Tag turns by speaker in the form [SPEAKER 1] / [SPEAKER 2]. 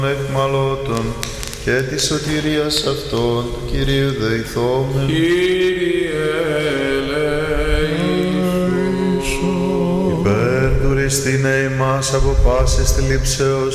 [SPEAKER 1] εκμαλώτων και της σωτηρίας αυτών του Κυρίου δεηθόμεν.
[SPEAKER 2] Κύριε ελέησον.
[SPEAKER 1] Υπέρ του Χριστίνε ημάς από πάσης θλίψεως